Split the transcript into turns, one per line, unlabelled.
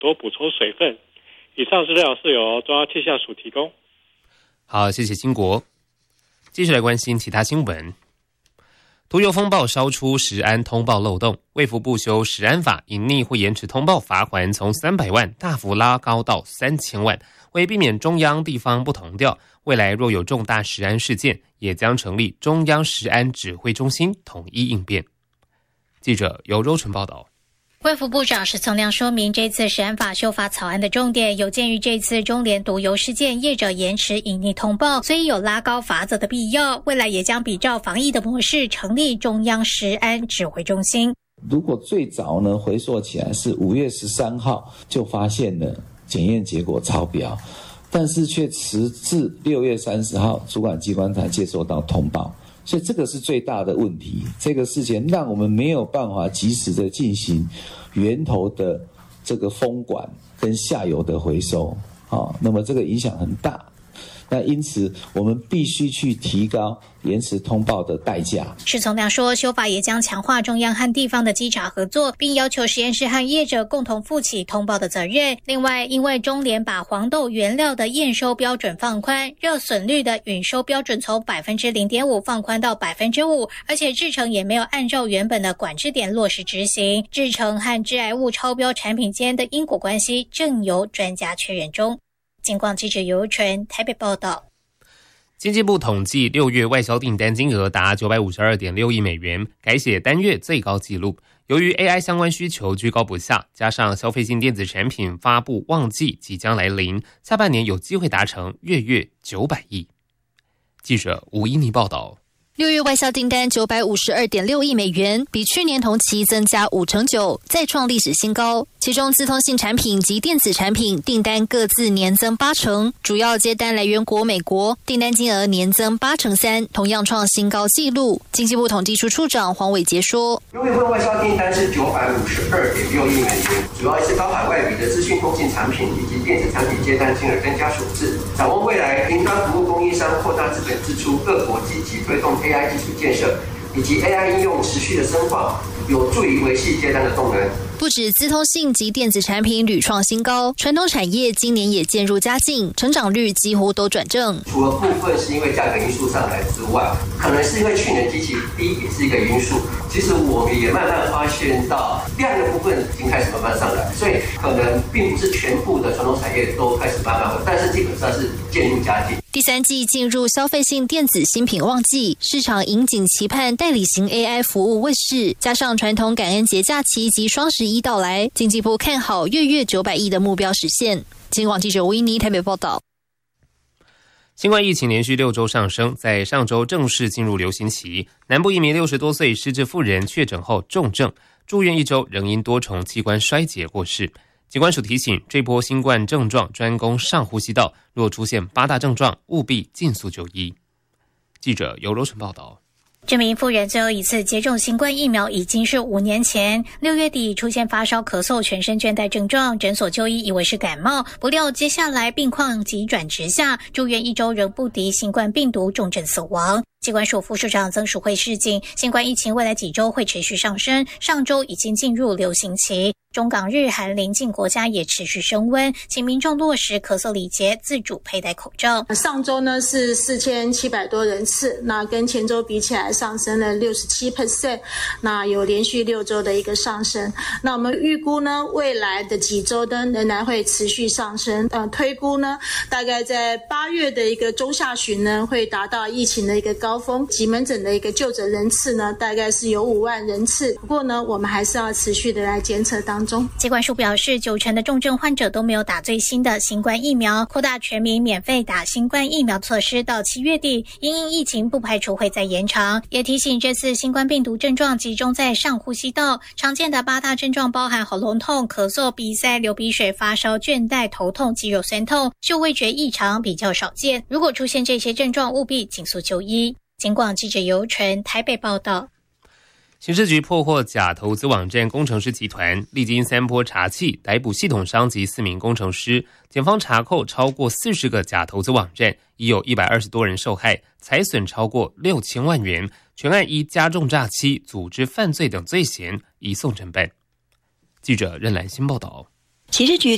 多补充水分。以上资料是由中央气象署提供。
好，谢谢金国。继续来关心其他新闻。毒油风暴烧出食安通报漏洞，卫福部修食安法，隐匿或延迟通报罚锾从300万大幅拉高到3000万。为避免中央地方不同调，未来若有重大食安事件，也将成立中央食安指挥中心统一应变。记者由周纯报道。
卫福部长石从亮说明，这次食安法修法草案的重点有鉴于这次中联毒油事件，业者延迟隐匿通报，所以有拉高罚则的必要。未来也将比照防疫的模式，成立中央食安指挥中心。
如果最早呢回溯起来是5月13号就发现了检验结果超标，但是却迟至6月30号主管机关才接收到通报，所以这个是最大的问题。这个事情让我们没有办法及时的进行源头的这个封管跟下游的回收，那么这个影响很大。那因此我们必须去提高延迟通报的代价。
石从亮说，修法也将强化中央和地方的稽查合作，并要求实验室和业者共同负起通报的责任。另外，因为中联把黄豆原料的验收标准放宽，热损率的允收标准从 0.5% 放宽到 5%， 而且制程也没有按照原本的管制点落实执行，制程和致癌物超标产品间的因果关系正由专家确认中。警广记者尤纯台北报道。
经济部统计6月外销订单金额达 952.6 亿美元，改写单月最高纪录。由于 AI 相关需求居高不下，加上消费性电子产品发布旺季即将来临，下半年有机会达成月900亿。记者吴依妮报道。
6月外销订单 952.6 亿美元，比去年同期增加9%，再创历史新高。其中资通信产品及电子产品订单各自年增80%，主要接单来源国美国，订单金额年增83%，同样创新高纪录。经济部统计处处长黄伟杰说
6月份外销订单是 952.6 亿美元，主要是高海外比的资讯通信产品以及电子产品接单金额增加所致。展望未来，云端服务供应商扩大资本支出，各国积极推动 AI 基础建设以及 AI 应用持续的深化，有助于维系接单的动能。
不止资通信及电子产品屡创新高，传统产业今年也渐入佳境，成长率几乎都转正。
除了部分是因为价格因素上来之外，可能是因为去年基期低也是一个因素。其实我们也慢慢发现到量的部分已经开始慢慢上来，所以可能并不是全部的传统产业都开始慢慢稳，但是基本上是渐入佳境。
第三季进入消费性电子新品旺季，市场引颈期盼代理型 AI 服务问世，加上传统感恩节假期及双11到来，经济部看好月900亿的目标实现。经广记者吴依妮台北报道。
新冠疫情连续6周上升，在上周正式进入流行期。南部一名60多岁失智妇人确诊后重症，住院1周，仍因多重器官衰竭过世。疾管署提醒，这波新冠症状专攻上呼吸道，若出现8大症状，务必尽速就医。记者尤柔纯报道。
这名妇人最后一次接种新冠疫苗已经是5年前，6月底出现发烧、咳嗽、全身倦怠症状，诊所就医以为是感冒，不料接下来病况急转直下，住院1周仍不敌新冠病毒，重症死亡。疾管署副署长曾淑慧示警，新冠疫情未来几周会持续上升，上周已经进入流行期，中港日韩邻近国家也持续升温，请民众落实咳嗽礼节，自主佩戴口罩。
上周呢是4700多人次，那跟前周比起来上升了 67%， 那有连续6周的一个上升。那我们预估呢，未来的几周呢仍然会持续上升。推估呢，大概在8月的一个中下旬呢，会达到疫情的一个高峰，急门诊的一个就诊人次呢，大概是有5万人次。不过呢，我们还是要持续的来监测当中。
疾管署表示，90%的重症患者都没有打最新的新冠疫苗，扩大全民免费打新冠疫苗措施到7月底，因应疫情不排除会再延长。也提醒，这次新冠病毒症状集中在上呼吸道，常见的8大症状包含喉咙痛、咳嗽、鼻塞、流鼻水、发烧、倦怠、头痛、肌肉酸痛，嗅味觉异常比较少见。如果出现这些症状，务必尽速就医。警广记者尤纯台北报道。
刑事局破获假投资网站工程师集团，历经3波查缉，逮捕系统商及4名工程师。检方查扣超过40个假投资网站，已有120多人受害，财损超过6000万元。全案依加重诈欺、组织犯罪等罪嫌移送侦办。记者任兰心报道。
刑事局